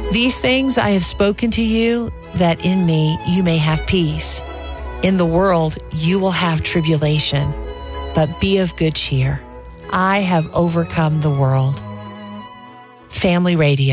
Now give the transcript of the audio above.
These things I have spoken to you, that in me you may have peace. In the world you will have tribulation, but be of good cheer. I have overcome the world. Family Radio.